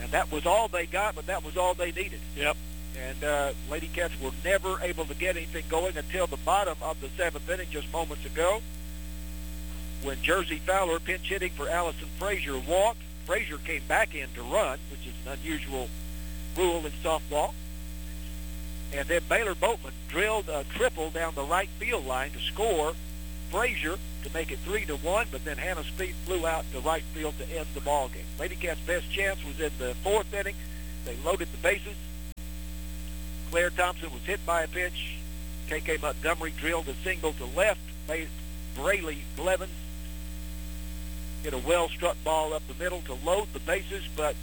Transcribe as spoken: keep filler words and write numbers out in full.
And that was all they got, but that was all they needed. Yep. And uh, Lady Cats were never able to get anything going until the bottom of the seventh inning just moments ago, when Jersey Fowler, pinch hitting for Allison Frazier, walked. Frazier came back in to run, which is an unusual rule in softball. And then Baylor Boatman drilled a triple down the right field line to score Frazier to make it three to one, but then Hannah Speed flew out to right field to end the ball game. Lady Cats' best chance was in the fourth inning. They loaded the bases. Claire Thompson was hit by a pitch. K K Montgomery drilled a single to left. Braylee Blevins hit a well-struck ball up the middle to load the bases, but